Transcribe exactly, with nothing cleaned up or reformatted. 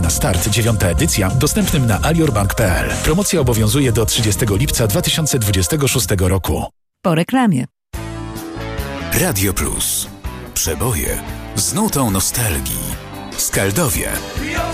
na start, dziewiąta edycja, dostępnym na aliorbank kropka p l. Promocja obowiązuje do trzydziestego lipca dwa tysiące dwudziestego szóstego roku. Po reklamie. Radio Plus. Przeboje z nutą nostalgii. Skaldowie.